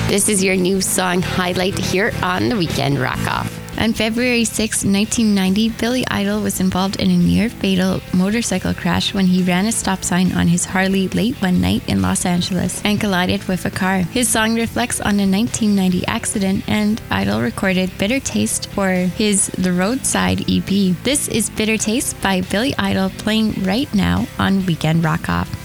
This is your new song highlight here on the Weekend Rock Off. On February 6, 1990, Billy Idol was involved in a near-fatal motorcycle crash when he ran a stop sign on his Harley late one night in Los Angeles and collided with a car. His song reflects on a 1990 accident, and Idol recorded Bitter Taste for his The Roadside EP. This is Bitter Taste by Billy Idol, playing right now on Weekend Rock Off.